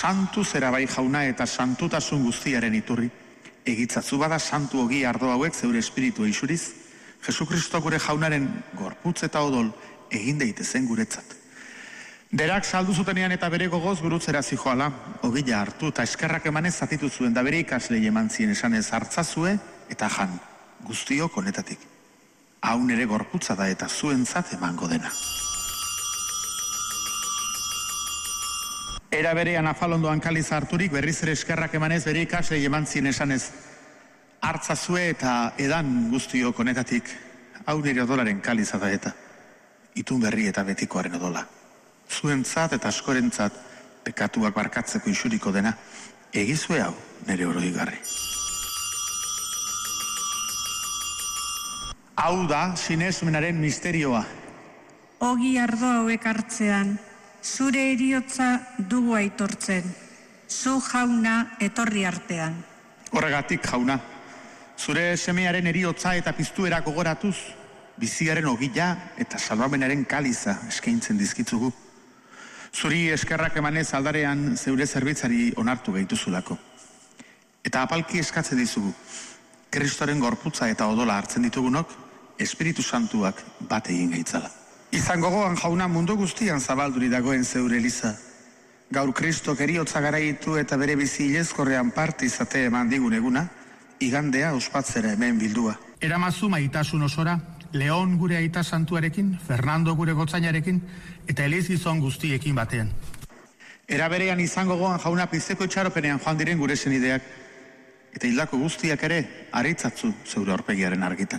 santu zera bai jauna eta santutasun guztiaren iturri. Egitzatzu bada santu ogi ardo hauek zeure espiritu eixuriz, Jesukristo gure jaunaren gorputz eta odol egin daitezen guretzat. Berak saldu zutenean eta bere gogoz gurutzera zijoala, ogila hartu eta eskerrak emanez zatitu zuen da bere ikaslei eman zien esanez hartzazue eta jan, guztiok honetatik. Hau nere gorputza da eta zuentzat emango dena. Era berean afalondoan kaliz harturik berriz ere eskerrak emanez bere ikaslei eman zien esanez hartzazue eta edan guztiok honetatik, hau nire odolaren kaliza da eta itun berri eta betikoaren odola. Zuentzat eta askorentzat pekatuak barkatzeko isuriko dena, egizue hau nire oroigarri. Hau da sinesmenaren misterioa. Ogi ardo hauek hartzean, zure eriotza dugu aitortzen, zu jauna etorri artean. Horregatik jauna, zure semearen eriotza eta piztuera gogoratuz, biziaren ogila eta salbamenaren kaliza eskaintzen dizkitzugu. Zuri eskerrak emanez aldarean zeure zerbitzari onartu gehituzulako. Eta apalki eskatzen dizugu, Kristoren gorputza eta odola hartzen ditugunok, Espiritu Santuak bat egin gaitzala. Izan gogoan jauna mundu guztian zabalduri dagoen zeure eliza. Gaur Kristok eriotza garaitu eta bere bizi ilezkorrean parte izate eman digun eguna, igandea ospatzera hemen bildua. Eramazu maitasun osora, Leon gure aita santuarekin, Fernando gure gotzainarekin, eta elizizon guztiekin batean. Era berean izango goan jauna pizeko itxaropenean joan diren gure senideak, eta hildako guztiak ere aritzatzu zeure aurpegiaren argitan.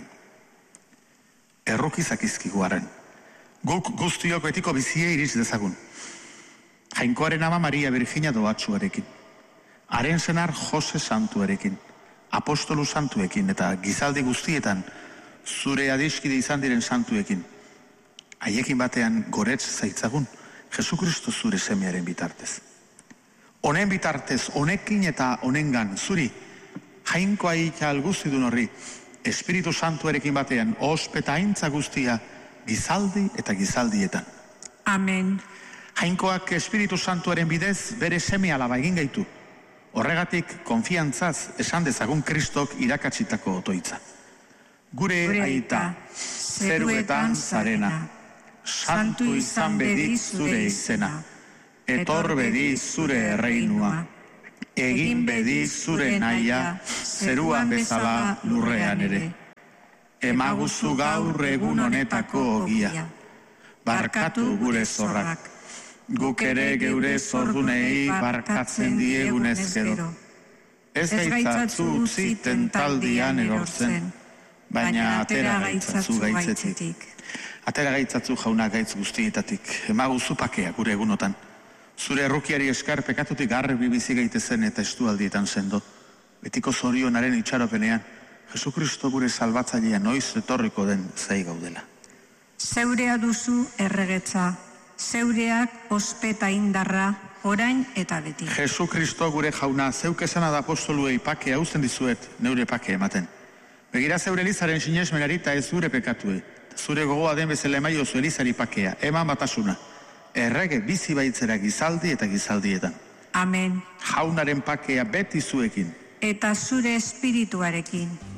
Errukizak izkiguaren, guk guztiok betiko bizie iriz dezagun. Jainkoaren ama Maria Virginia doatsuarekin, haren senar Jose Santuarekin, apostolu santuekin eta gizaldi guztietan zure adiskide izan diren santuekin. Haiekin batean goretz zaitzagun, Jesukristo zure semearen bitartez. Honen bitartez, honekin eta honengan, zuri, jainkoa itxal guztidun horri, Espiritu Santuarekin batean, ospeta aintza guztia, gizaldi eta gizaldietan. Amen. Jainkoak Espiritu Santuaren bidez bere seme alaba egin gaitu. Horregatik, konfiantzaz esan dezagun Kristok irakatsitako otoitza. Gure aita, zeruetan zarena, santu izan bedi zure izena, etor bedi zure erreinua, egin bedi zure naia, zeruan bezala lurrean ere. Emaguzu gaur egun honetako ogia, barkatu gure zorrak, guk ere geure zordunei barkatzen diegunez gero. Ez gaitzatzu utzi tentaldian erortzen, baina atera gaitzatzu gaitzetik. Atera gaitzatzu jauna gaitz guztietatik, emaguzu pakea gure egunotan. Zure errukiari eskar pekatutik garbi bizi gaitezen eta estualdietan sendo. Betiko zorionaren itxaropenean, Jesukristo gure salbatzailea noiz etorriko den zei gaudela. Zeurea duzu erregetza, zeureak ospeta indarra, orain eta beti. Jesukristo gure jauna, zeuk esana da apostoluei pakea uzten dizuet, neure pake ematen. Begira zeure elizaren sinesmenari eta ez zure pekatue. Zure gogoa den bezala emaio zu elizari pakea, eman batasuna. Errege bizi baitzera gizaldi eta gizaldietan. Amen. Jaunaren pakea beti zuekin. Eta zure espirituarekin.